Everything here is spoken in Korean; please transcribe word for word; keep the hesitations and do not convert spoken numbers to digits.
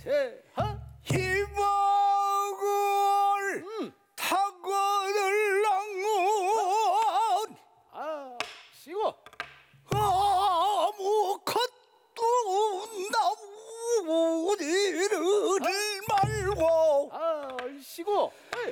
제하 희망을 음. 타고들랑은 아 쉬고 아무것도 나오지를 말고 아 쉬고